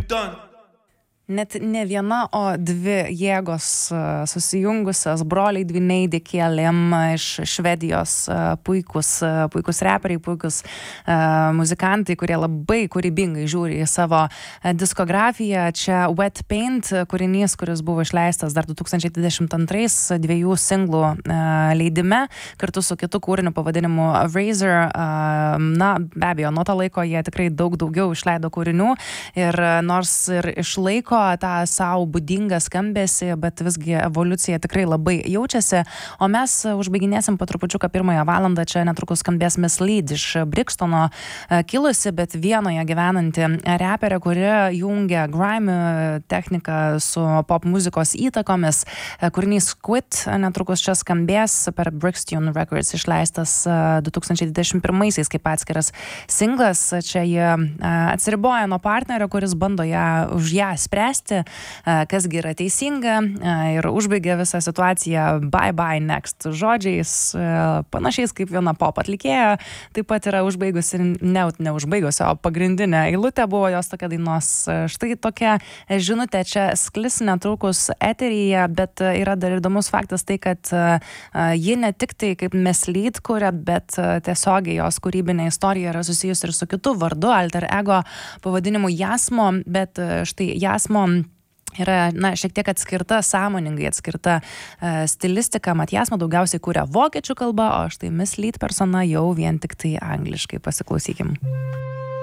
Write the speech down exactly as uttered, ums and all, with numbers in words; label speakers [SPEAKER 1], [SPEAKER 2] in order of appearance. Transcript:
[SPEAKER 1] Net ne viena, o dvi jėgos susijungusios, broliai dvyniai Dėkėlėm iš Švedijos, puikus, puikus reperiai, puikus uh, muzikantai, kurie labai kūrybingai žiūri į savo diskografiją. Čia Wet Paint kūrinys, kuris buvo išleistas dar du tūkstančiai dvidešimt antrais dviejų singlų uh, leidime, kartu su kitu kūriniu pavadinimu Razor. Uh, na, be abejo, nuo to laiko jie tikrai daug daugiau išleido kūrinių ir nors ir išlaiko tą savo būdingą skambesį, bet visgi evoliucija tikrai labai jaučiasi. O mes užbaiginėsim po trupučiuką pirmąją valandą. Čia netrukus skambės Miss Lead iš Brixtono kilusi, bet Vienoje gyvenanti reperė, kuri jungia grime techniką su pop muzikos įtakomis. Kūrinys Quit netrukus čia skambės per Brixton Records išleistas du tūkstančiai dvidešimt pirmaisiais kaip atskiras singlas. Čia jie atsiriboja nuo partnerio, kuris bando ją už ją spręsti, kasgi yra teisinga, ir užbaigia visą situaciją bye bye next žodžiais, panašiais kaip viena pop atlikėja. Taip pat yra užbaigusi, ne, neužbaigusi, o pagrindinė eilutė buvo jos tokia dainos. Štai tokia žinutė čia sklis netrukus eteryje, bet yra dar įdomus faktas tai, kad ji ne tik tai kaip Miss Lead kuria, bet tiesiogiai jos kūrybinė istorija yra susijusi ir su kitu vardu, alter ego pavadinimu Jasmo, bet štai Jasmo yra, na, šiek tiek atskirta, sąmoningai atskirta uh, stilistika. Mat Jasmo daugiausiai kuria vokiečių kalba, o štai Miss Lead persona jau vien tik tai angliškai. Pasiklausykim.